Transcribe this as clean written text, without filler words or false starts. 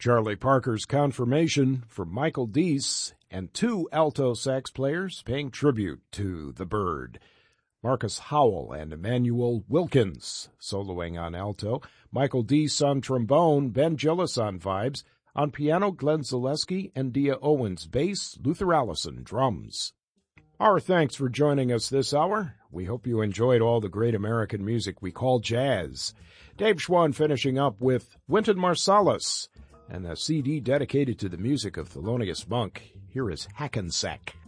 Charlie Parker's Confirmation from Michael Deese, and two alto sax players paying tribute to the bird. Marcus Howell and Emmanuel Wilkins soloing on alto, Michael Deese on trombone, Ben Gillis on vibes, on piano Glenn Zaleski and Dia Owens bass, Luther Allison drums. Our thanks for joining us this hour. We hope you enjoyed all the great American music we call jazz. Dave Schwann finishing up with Wynton Marsalis and a CD dedicated to the music of Thelonious Monk. Here is Hackensack.